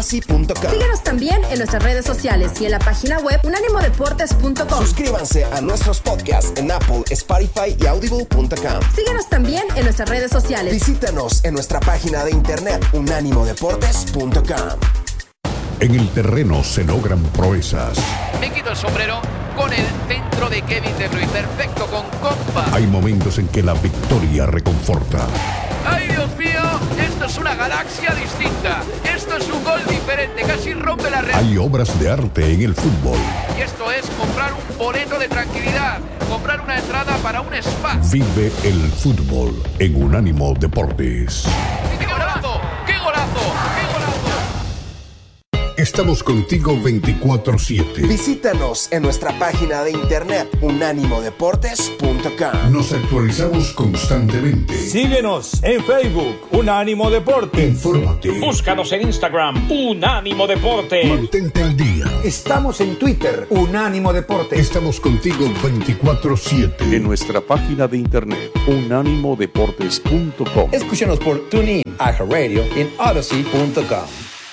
odyssey.com. Síguenos también en nuestras redes sociales y en la página web unanimodeportes.com. Suscríbanse a nuestros podcasts en Apple, Spotify y audible.com. Síguenos también en nuestras redes sociales. Visítanos en nuestra página de internet unanimodeportes.com. En el terreno se logran proezas. Me quito el sombrero con el centro de Kevin De Bruyne. Perfecto, con compa. Hay momentos en que la victoria reconforta. ¡Ay, Dios mío! Esto es una galaxia distinta. Esto es un gol diferente. Casi rompe la red. Hay obras de arte en el fútbol. Y esto es comprar un boleto de tranquilidad. Comprar una entrada para un spa. Vive el fútbol en Unánimo Deportes. ¡Qué golazo! ¡Qué golazo! ¡Qué golazo! Estamos contigo 24/7. Visítanos en nuestra página de internet unanimodeportes.com. Nos actualizamos constantemente. Síguenos en Facebook, Unánimo Deportes. Infórmate. Búscanos en Instagram, Unánimo Deportes. Mantente al día. Estamos en Twitter, Unánimo Deportes. Estamos contigo 24/7. En nuestra página de internet, unanimodeportes.com. Escúchanos por TuneIn, iHeartRadio y en odyssey.com.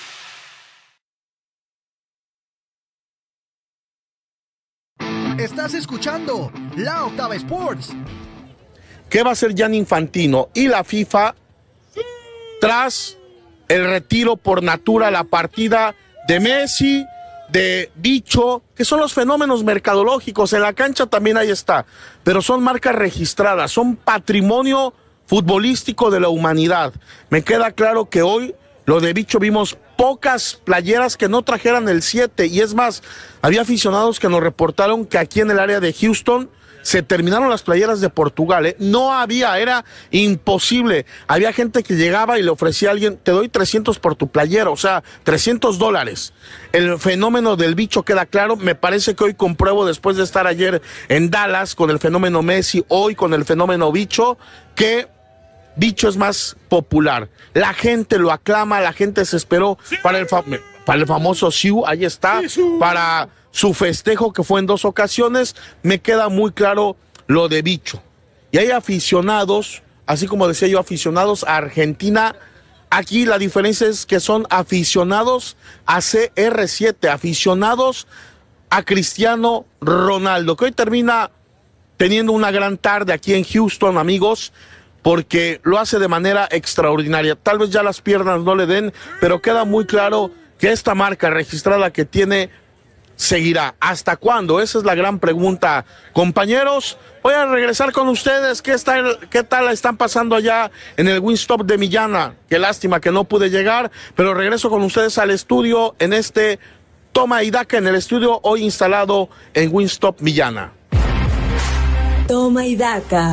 Estás escuchando La Octava Sports. ¿Qué va a hacer Gianni Infantino y la FIFA tras el retiro por natura, la partida de Messi, de Bicho, que son los fenómenos mercadológicos? En la cancha también ahí está, pero son marcas registradas, son patrimonio futbolístico de la humanidad. Me queda claro que hoy lo de Bicho vimos pocas playeras que no trajeran el 7, y es más, había aficionados que nos reportaron que aquí en el área de Houston se terminaron las playeras de Portugal, no había, era imposible. Había gente que llegaba y le ofrecía a alguien, te doy 300 por tu playera, o sea, $300. El fenómeno del Bicho queda claro. Me parece que hoy compruebo, después de estar ayer en Dallas con el fenómeno Messi, hoy con el fenómeno Bicho, que Bicho es más popular. La gente lo aclama, la gente se esperó para el famoso Siu, ahí está, para su festejo que fue en 2 ocasiones. Me queda muy claro lo de Bicho. Y hay aficionados, así como decía yo, aficionados a Argentina. Aquí la diferencia es que son aficionados a CR7, aficionados a Cristiano Ronaldo, que hoy termina teniendo una gran tarde aquí en Houston, amigos, porque lo hace de manera extraordinaria. Tal vez ya las piernas no le den, pero queda muy claro que esta marca registrada que tiene seguirá. ¿Hasta cuándo? Esa es la gran pregunta. Compañeros, voy a regresar con ustedes. ¿Qué tal la están pasando allá en el Wingstop de Millana? Qué lástima que no pude llegar, pero regreso con ustedes al estudio en este Toma y Daca, en el estudio hoy instalado en Wingstop Millana. Toma y Daca.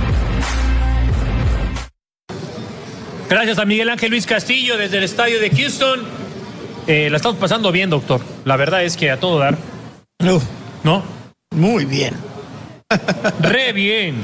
Gracias a Miguel Ángel Luis Castillo desde el estadio de Houston. La estamos pasando bien, doctor. La verdad es que a todo dar. ¿No? Muy bien. Re bien.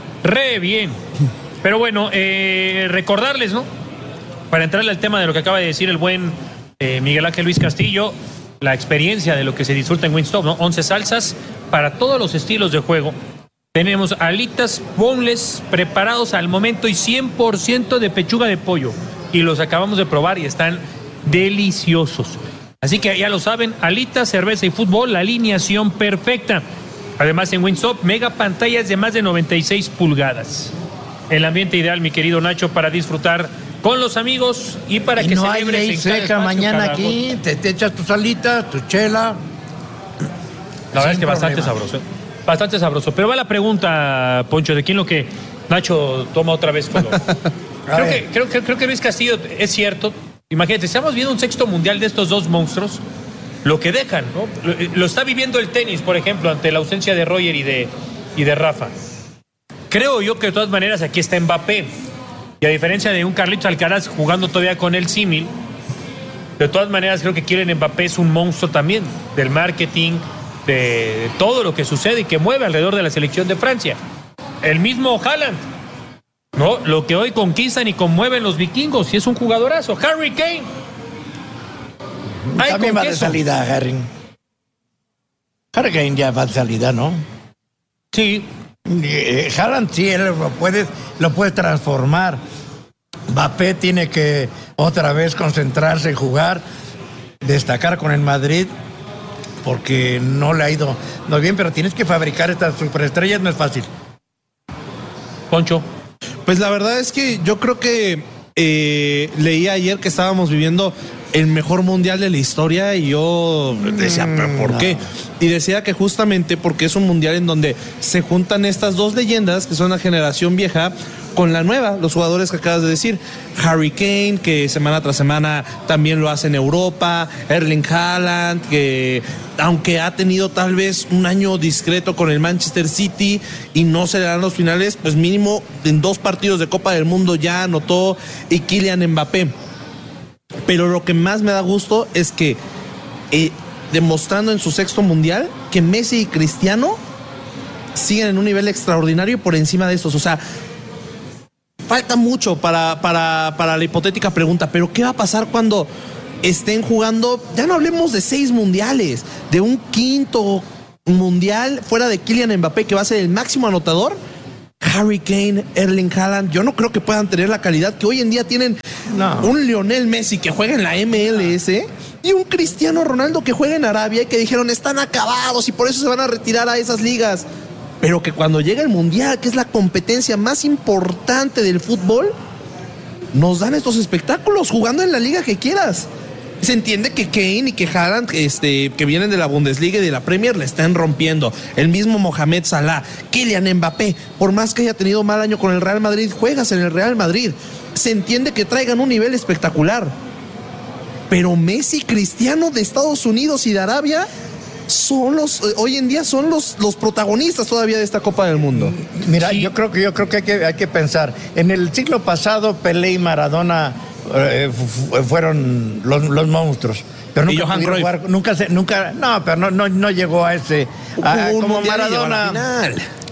Pero bueno, recordarles, ¿no? Para entrarle al tema de lo que acaba de decir el buen Miguel Ángel Luis Castillo, la experiencia de lo que se disfruta en Wingstop, ¿no? 11 salsas para todos los estilos de juego. Tenemos alitas boneless preparados al momento y 100% de pechuga de pollo. Y los acabamos de probar y están deliciosos. Así que ya lo saben, alitas, cerveza y fútbol, la alineación perfecta. Además, en Wingstop, mega pantallas de más de 96 pulgadas. El ambiente ideal, mi querido Nacho, para disfrutar con los amigos y para que no celebres hay ley en cada seca espacio, mañana cada aquí, te echas tus alitas, tu chela. La verdad es que bastante sabroso. Bastante sabroso. Pero va la pregunta, Poncho, de quién lo que Nacho toma otra vez color. creo que Luis Castillo es cierto. Imagínate, estamos viendo un sexto mundial de estos dos monstruos, lo que dejan, ¿no? Lo está viviendo el tenis, por ejemplo, ante la ausencia de Roger y de Rafa. Creo yo que de todas maneras aquí está Mbappé. Y a diferencia de un Carlitos Alcaraz jugando todavía con el símil, de todas maneras creo que Kylian Mbappé es un monstruo también del marketing, de todo lo que sucede y que mueve alrededor de la selección de Francia. El mismo Haaland, ¿no? Lo que hoy conquistan y conmueven los vikingos, y es un jugadorazo. Harry Kane. También va de salida, Harry. Harry Kane ya va de salida, ¿no? Sí. Haaland sí, él lo puede transformar. Mbappé tiene que otra vez concentrarse y jugar. destacar con el Madrid porque no le ha ido no bien, pero tienes que fabricar estas superestrellas, no es fácil. Poncho. Pues la verdad es que yo creo que leí ayer que estábamos viviendo el mejor mundial de la historia y yo decía, ¿pero por qué? Y decía que justamente porque es un mundial en donde se juntan estas dos leyendas que son la generación vieja con la nueva, los jugadores que acabas de decir, Harry Kane, que semana tras semana también lo hace en Europa, Erling Haaland, que aunque ha tenido tal vez un año discreto con el Manchester City y no se le dan los finales, pues mínimo en 2 partidos de Copa del Mundo ya anotó, y Kylian Mbappé. Pero lo que más me da gusto es que demostrando en su 6º mundial que Messi y Cristiano siguen en un nivel extraordinario por encima de estos. O sea, falta mucho para la hipotética pregunta, pero ¿qué va a pasar cuando estén jugando? Ya no hablemos de 6 mundiales, de un 5º mundial fuera de Kylian Mbappé, que va a ser el máximo anotador. Harry Kane, Erling Haaland, yo no creo que puedan tener la calidad que hoy en día tienen. Un Lionel Messi que juega en la MLS y un Cristiano Ronaldo que juega en Arabia y que dijeron están acabados y por eso se van a retirar a esas ligas. Pero que cuando llega el Mundial, que es la competencia más importante del fútbol, nos dan estos espectáculos jugando en la liga que quieras. Se entiende que Kane y que Haaland, que vienen de la Bundesliga y de la Premier, le están rompiendo. El mismo Mohamed Salah, Kylian Mbappé, por más que haya tenido mal año con el Real Madrid, juegas en el Real Madrid. Se entiende que traigan un nivel espectacular. Pero Messi, Cristiano de Estados Unidos y de Arabia hoy en día son los protagonistas todavía de esta Copa del Mundo. Mira, sí. yo creo que hay que pensar. En el siglo pasado, Pelé y Maradona fueron los monstruos. Pero nunca Johan Cruyff no llegó a ese como Maradona.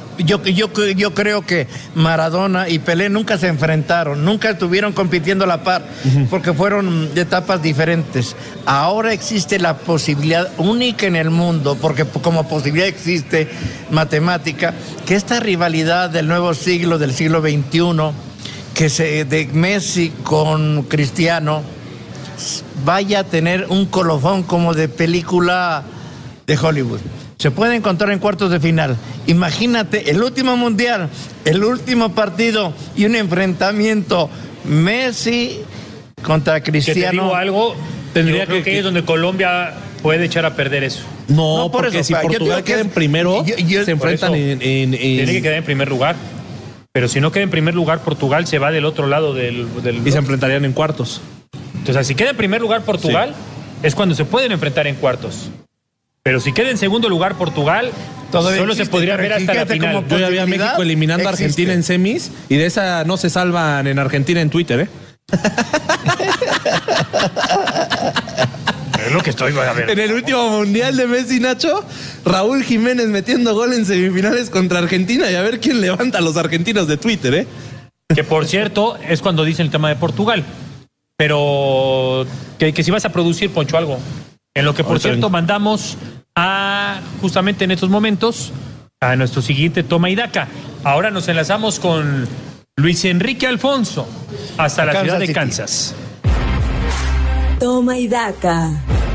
Yo creo que Maradona y Pelé nunca se enfrentaron, nunca estuvieron compitiendo a la par, porque fueron de etapas diferentes. Ahora existe la posibilidad única en el mundo, porque como posibilidad existe matemática, que esta rivalidad del nuevo siglo, del siglo XXI, de Messi con Cristiano, vaya a tener un colofón como de película de Hollywood. Se puede encontrar en cuartos de final. Imagínate el último mundial, el último partido y un enfrentamiento Messi contra Cristiano. Que te digo algo, creo que es donde Colombia puede echar a perder eso. No, porque si Portugal queda en primero, se enfrentan en... Tiene que quedar en primer lugar. Pero si no queda en primer lugar, Portugal se va del otro lado del y se enfrentarían en cuartos. Entonces, si queda en primer lugar Portugal, es cuando se pueden enfrentar en cuartos. Pero si queda en segundo lugar Portugal, solo se podría ver hasta la final. Yo ya vi a México eliminando a Argentina en semis y de esa no se salvan en Argentina en Twitter, ¿eh? Es lo que estoy a ver. En el último mundial de Messi, Nacho, Raúl Jiménez metiendo gol en semifinales contra Argentina y a ver quién levanta a los argentinos de Twitter, ¿eh? Que por cierto, es cuando dicen el tema de Portugal. Pero que si vas a producir, Poncho, algo. En lo que, por cierto, mandamos justamente en estos momentos, a nuestro siguiente toma y daca. Ahora nos enlazamos con Luis Enrique Alfonso, hasta la ciudad de Kansas. Toma y daca.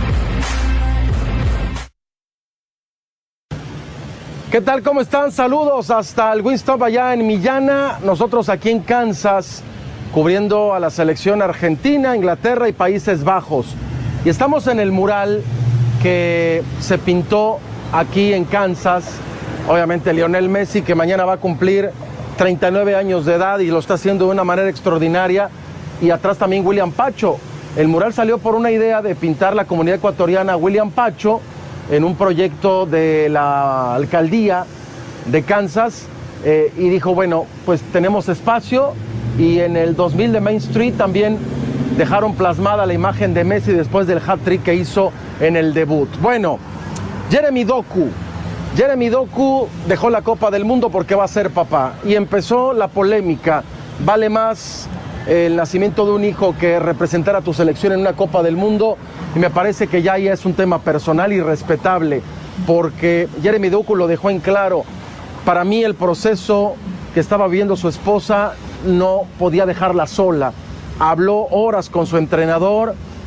¿Qué tal? ¿Cómo están? Saludos hasta el Wingstop allá en Millana. Nosotros aquí en Kansas, cubriendo a la selección argentina, Inglaterra y Países Bajos. Y estamos en el mural que se pintó aquí en Kansas. Obviamente Lionel Messi, que mañana va a cumplir 39 años de edad y lo está haciendo de una manera extraordinaria. Y atrás también William Pacho. El mural salió por una idea de pintar la comunidad ecuatoriana William Pacho en un proyecto de la alcaldía de Kansas. Y dijo, bueno, pues tenemos espacio. Y en el 2000 de Main Street también dejaron plasmada la imagen de Messi después del hat-trick que hizo en el debut. Bueno, Jeremy Doku dejó la Copa del Mundo porque va a ser papá. Y empezó la polémica. ¿Vale más el nacimiento de un hijo que representar a tu selección en una Copa del Mundo? Y me parece que ya es un tema personal y respetable, porque Jeremy Doku lo dejó en claro. Para mí el proceso que estaba viviendo su esposa no podía dejarla sola. Habló horas con su entrenador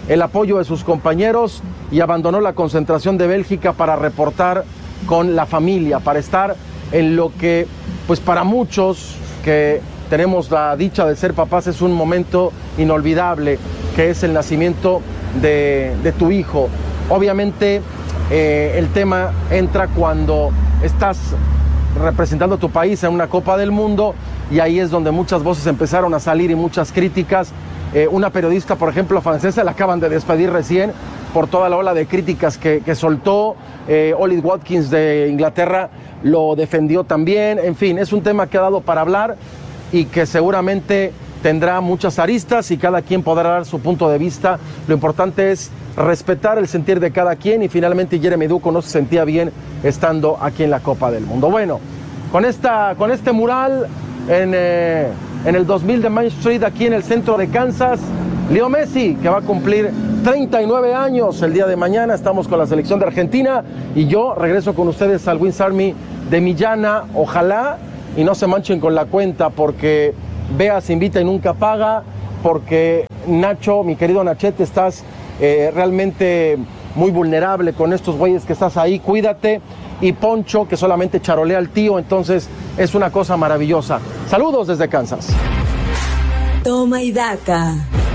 el apoyo de sus compañeros y abandonó la concentración de Bélgica para reportar con la familia, para estar en lo que, pues para muchos que tenemos la dicha de ser papás, es un momento inolvidable, que es el nacimiento de tu hijo. Obviamente el tema entra cuando estás representando a tu país en una Copa del Mundo, y ahí es donde muchas voces empezaron a salir y muchas críticas. Una periodista, por ejemplo, francesa, la acaban de despedir recién por toda la ola de críticas que soltó. Ollie Watkins de Inglaterra lo defendió también. En fin, es un tema que ha dado para hablar y que seguramente tendrá muchas aristas y cada quien podrá dar su punto de vista. Lo importante es respetar el sentir de cada quien, y finalmente Jeremy Ducko no se sentía bien estando aquí en la Copa del Mundo. Bueno, con este mural en el 2000 de Main Street, aquí en el centro de Kansas, Leo Messi, que va a cumplir 39 años el día de mañana. Estamos con la selección de Argentina y yo regreso con ustedes al Wings Army de Millana. Ojalá y no se manchen con la cuenta, porque Bea se invita y nunca paga, porque Nacho, mi querido Nachete, estás realmente muy vulnerable con estos güeyes que estás ahí, cuídate. Y Poncho, que solamente charolea al tío, entonces es una cosa maravillosa. Saludos desde Kansas. Toma y daca.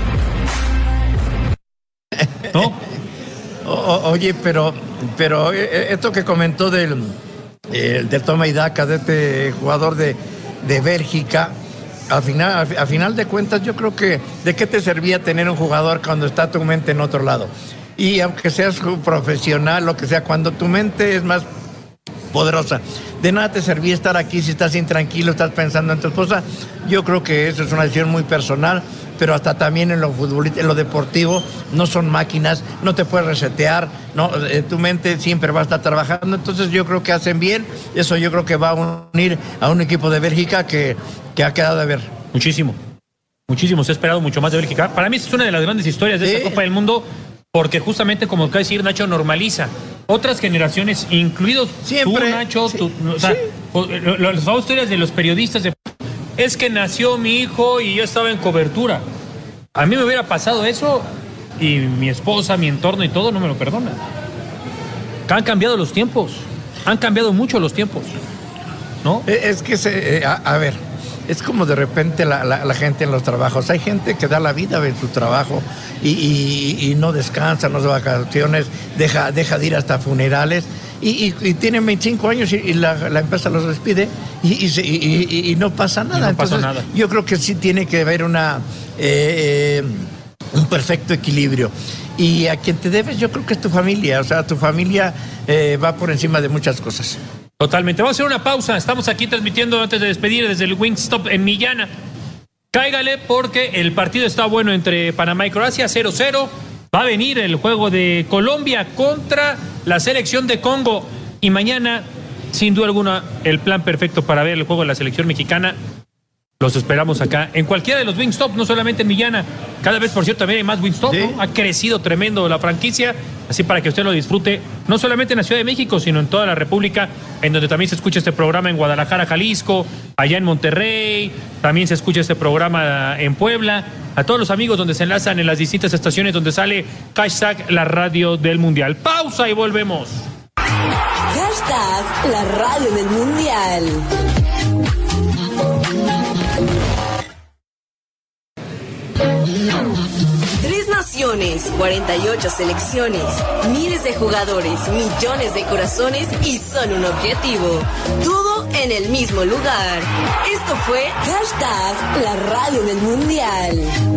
¿No? Oye, pero esto que comentó del toma y daca de este jugador de Bélgica, al final de cuentas, yo creo que ¿de qué te servía tener un jugador cuando está tu mente en otro lado? Y aunque seas profesional, lo que sea, cuando tu mente es más poderosa, de nada te servía estar aquí si estás intranquilo, estás pensando en tu esposa. Yo creo que eso es una decisión muy personal, pero hasta también en lo futbolístico, en lo deportivo, no son máquinas, no te puedes resetear, no, tu mente siempre va a estar trabajando. Entonces yo creo que hacen bien, eso yo creo que va a unir a un equipo de Bélgica que ha quedado de ver. Muchísimo, se ha esperado mucho más de Bélgica. Para mí es una de las grandes historias de esta Copa del Mundo, porque justamente, como acaba de decir Nacho, normaliza otras generaciones, incluidos siempre, tú, Nacho, sí, o sea, las historias de los periodistas es que nació mi hijo y yo estaba en cobertura. A mí me hubiera pasado eso y mi esposa, mi entorno y todo no me lo perdonan. Han cambiado los tiempos, han cambiado mucho los tiempos, ¿no? Es que, a ver, es como de repente la gente en los trabajos. Hay gente que da la vida en su trabajo y no descansa, no se va a vacaciones, deja de ir hasta funerales y tienen 25 años y la empresa los despide y no pasa nada. Entonces, yo creo que sí tiene que haber un perfecto equilibrio. Y a quien te debes, yo creo que es tu familia. O sea, tu familia va por encima de muchas cosas. Totalmente. Vamos a hacer una pausa. Estamos aquí transmitiendo antes de despedir desde el Wingstop en Millana. Cáigale porque el partido está bueno entre Panamá y Croacia, 0-0. Va a venir el juego de Colombia contra la selección de Congo. Y mañana, sin duda alguna, el plan perfecto para ver el juego de la selección mexicana. Los esperamos acá en cualquiera de los Wingstop, no solamente en Millana. Cada vez, por cierto, también hay más Wingstop, ¿sí? ¿No? Ha crecido tremendo la franquicia, así para que usted lo disfrute, no solamente en la Ciudad de México, sino en toda la República, en donde también se escucha este programa en Guadalajara, Jalisco, allá en Monterrey, también se escucha este programa en Puebla. A todos los amigos donde se enlazan en las distintas estaciones donde sale hashtag la radio del Mundial. Pausa y volvemos. Hashtag la radio del Mundial. 3 naciones, 48 selecciones, miles de jugadores, millones de corazones y solo un objetivo. Todo en el mismo lugar. Esto fue hashtag la radio del Mundial.